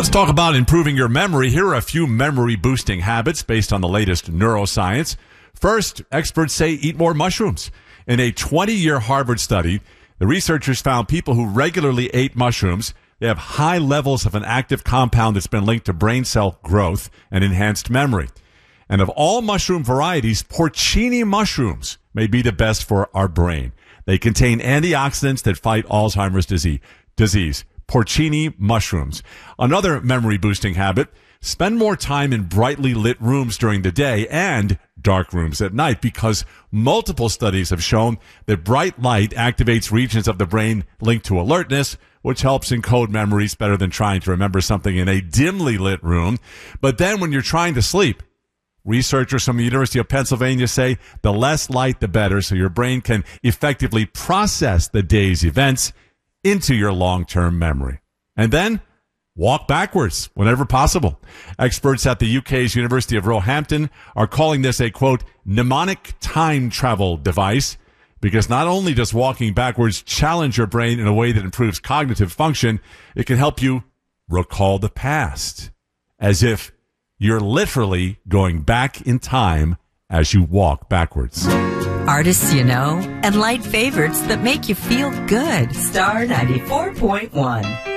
Let's talk about improving your memory. Here are a few memory-boosting habits based on the latest neuroscience. First, experts say eat more mushrooms. In a 20-year Harvard study, the researchers found people who regularly ate mushrooms, they have high levels of an active compound that's been linked to brain cell growth and enhanced memory. And of all mushroom varieties, porcini mushrooms may be the best for our brain. They contain antioxidants that fight Alzheimer's disease. Porcini mushrooms. Another memory-boosting habit, spend more time in brightly lit rooms during the day and dark rooms at night, because multiple studies have shown that bright light activates regions of the brain linked to alertness, which helps encode memories better than trying to remember something in a dimly lit room. But then when you're trying to sleep, researchers from the University of Pennsylvania say the less light, the better, so your brain can effectively process the day's events into your long-term memory. And then walk backwards whenever possible. Experts at the UK's University of Roehampton are calling this a, quote, mnemonic time travel device, because not only does walking backwards challenge your brain in a way that improves cognitive function, it can help you recall the past, as if you're literally going back in time as you walk backwards. Artists you know and light favorites that make you feel good. Star 94.1.